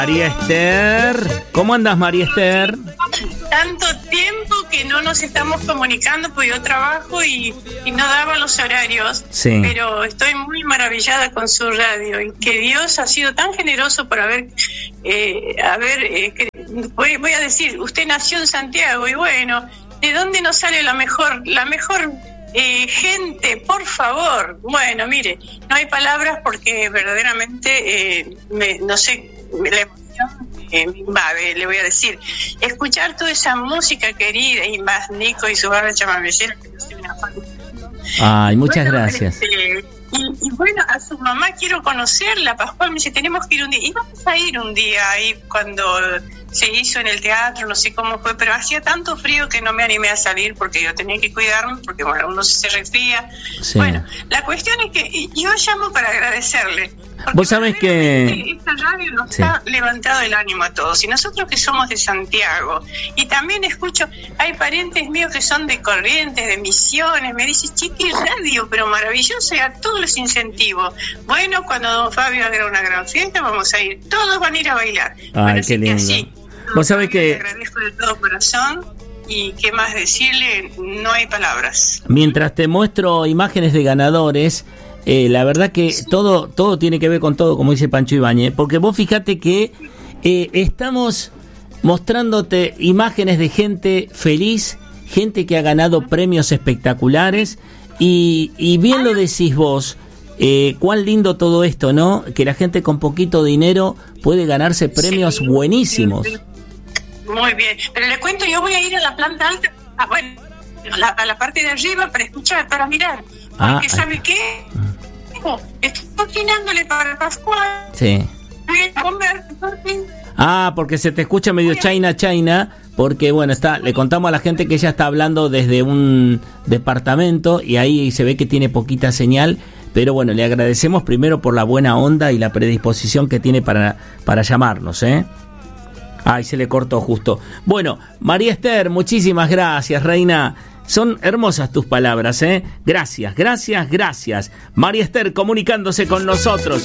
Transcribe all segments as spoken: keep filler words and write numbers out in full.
María Esther, ¿cómo andas, María Esther? Tanto tiempo que no nos estamos comunicando, pues yo trabajo y, y no daba los horarios, sí. Pero estoy muy maravillada con su radio y que Dios ha sido tan generoso por haber, eh, haber eh, que, voy, voy a decir, usted nació en Santiago y bueno, ¿de dónde nos sale la mejor, la mejor eh, gente? Por favor, bueno, mire, no hay palabras porque verdaderamente, eh, me, no sé, la emoción eh, me invade, le voy a decir, escuchar toda esa música querida y más Nico y su barra chamamecera, que yo soy una fan. Ay, muchas bueno, gracias. Este, y, y bueno, a su mamá quiero conocerla, Pascual, me dice, tenemos que ir un día, y vamos a ir un día ahí cuando se hizo en el teatro, no sé cómo fue, pero hacía tanto frío que no me animé a salir porque yo tenía que cuidarme, porque bueno, uno se resfría. Sí. Bueno, la cuestión es que yo llamo para agradecerle. Vos sabés que esta radio nos sí. ha levantado el ánimo a todos, y nosotros que somos de Santiago, y también escucho, hay parientes míos que son de Corrientes, de Misiones, me dicen, chiqui, radio, pero maravilloso, y a todos los incentivo. Bueno, cuando don Fabio haga una gran fiesta, vamos a ir, todos van a ir a bailar. Ay, bueno, qué lindo. Así, vos sabés que le agradezco de todo corazón, y qué más decirle, no hay palabras. Mientras te muestro imágenes de ganadores, Eh, la verdad que sí. todo todo tiene que ver con todo, como dice Pancho Ibáñez, porque vos fíjate que eh, estamos mostrándote imágenes de gente feliz, gente que ha ganado premios espectaculares, y, y bien lo decís vos, eh, cuán lindo todo esto, ¿no? Que la gente con poquito dinero puede ganarse premios sí, buenísimos. Sí, sí. Muy bien, pero le cuento, yo voy a ir a la planta alta, ah, bueno, a la, a la parte de arriba para escuchar, para mirar. Porque, ah, ¿sabe qué? Estoy cocinándole para Pascual. Sí. Ah, porque se te escucha medio China, China, porque, bueno, está, le contamos a la gente que ella está hablando desde un departamento y ahí se ve que tiene poquita señal, pero bueno, le agradecemos primero por la buena onda y la predisposición que tiene para, para llamarnos, ¿eh? Ay, se le cortó justo. Bueno, María Esther, muchísimas gracias, reina. Son hermosas tus palabras, ¿eh? Gracias, gracias, gracias. María Esther comunicándose con nosotros.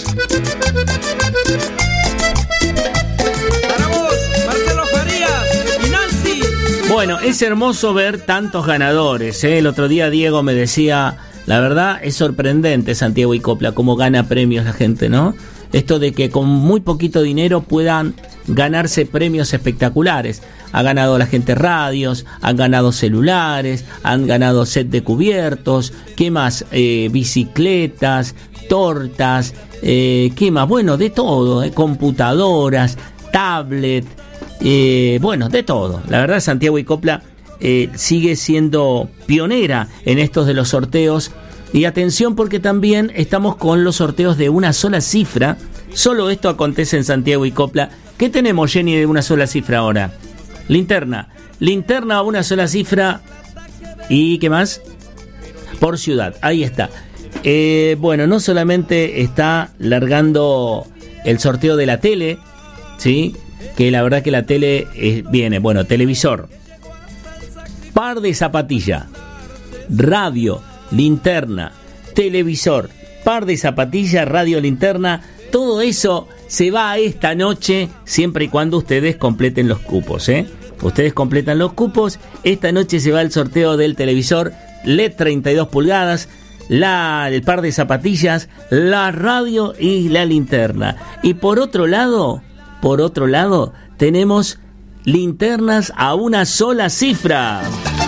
Para vos, Marcelo Farías y Nancy. Bueno, es hermoso ver tantos ganadores, ¿eh? El otro día Diego me decía, la verdad es sorprendente Santiago y Copla, cómo gana premios la gente, ¿no? Esto de que con muy poquito dinero puedan ganarse premios espectaculares. Ha ganado la gente radios, han ganado celulares, han ganado set de cubiertos, ¿qué más? Eh, bicicletas, tortas, eh, ¿qué más? Bueno, de todo, eh, computadoras, tablet, eh, bueno, de todo. La verdad, Santiago y Copla eh, sigue siendo pionera en estos de los sorteos. Y atención, porque también estamos con los sorteos de una sola cifra. Solo esto acontece en Santiago y Copla. ¿Qué tenemos, Jenny, de una sola cifra ahora? Linterna. Linterna a una sola cifra. ¿Y qué más? Por ciudad. Ahí está. Eh, bueno, no solamente está largando el sorteo de la tele, ¿sí? Que la verdad que la tele eh, viene, bueno, televisor, par de zapatilla, radio, linterna, televisor, par de zapatillas, radio, linterna, todo eso se va a esta noche, siempre y cuando ustedes completen los cupos, ¿eh? Ustedes completan los cupos, esta noche se va el sorteo del televisor L E D treinta y dos pulgadas, la, el par de zapatillas, la radio y la linterna. Y por otro lado, por otro lado, tenemos linternas a una sola cifra.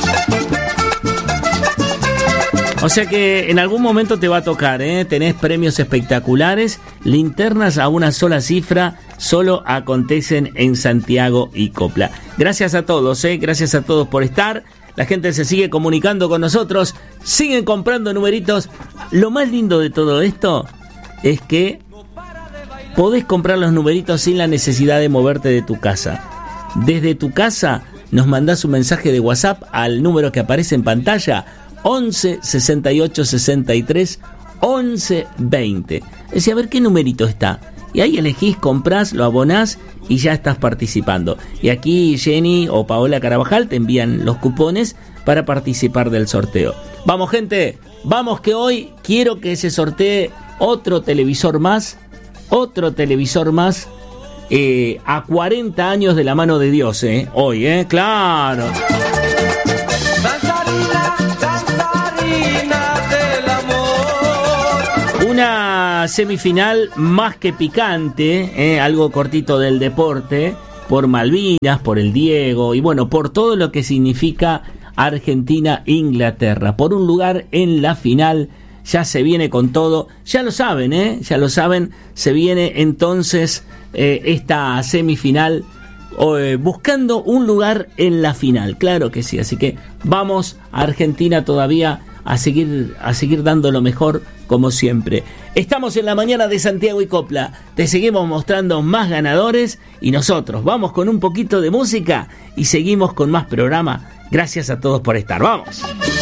O sea que en algún momento te va a tocar, ¿eh? Tenés premios espectaculares, linternas a una sola cifra, solo acontecen en Santiago y Copla. Gracias a todos, ¿eh? Gracias a todos por estar. La gente se sigue comunicando con nosotros, siguen comprando numeritos. Lo más lindo de todo esto es que podés comprar los numeritos sin la necesidad de moverte de tu casa. Desde tu casa nos mandás un mensaje de WhatsApp al número que aparece en pantalla, once sesenta y ocho sesenta y tres once veinte. Es decir, a ver qué numerito está. Y ahí elegís, comprás, lo abonás y ya estás participando. Y aquí Jenny o Paola Carabajal te envían los cupones para participar del sorteo. Vamos, gente, vamos, que hoy quiero que se sortee otro televisor más, otro televisor más eh, a cuarenta años de la mano de Dios, ¿eh? Hoy, ¿eh? Claro. Danzarina, danzarina del amor. Una semifinal más que picante, ¿eh? Algo cortito del deporte, por Malvinas, por el Diego, y bueno, por todo lo que significa Argentina-Inglaterra. Por un lugar en la final, ya se viene con todo, ya lo saben, ¿eh? Ya lo saben, se viene entonces eh, esta semifinal eh, buscando un lugar en la final, claro que sí, así que vamos a Argentina todavía a seguir, a seguir dando lo mejor como siempre. Estamos en la mañana de Santiago y Copla, te seguimos mostrando más ganadores y nosotros vamos con un poquito de música y seguimos con más programa. Gracias a todos por estar, ¡vamos!